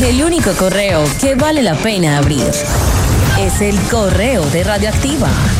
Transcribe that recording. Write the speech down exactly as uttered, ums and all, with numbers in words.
El único correo que vale la pena abrir es el correo de Radioactiva.